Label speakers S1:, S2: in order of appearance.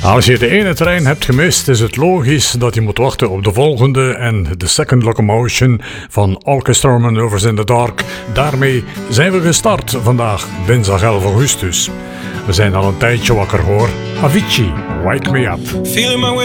S1: Als je de ene trein hebt gemist, is het logisch dat je moet wachten op de volgende en de Second Locomotion van Orchestra Manoeuvres in the Dark. Daarmee zijn we gestart vandaag, dinsdag 11 augustus. We zijn al een tijdje wakker hoor. Avicii, Wake Me Up.
S2: Feeling my way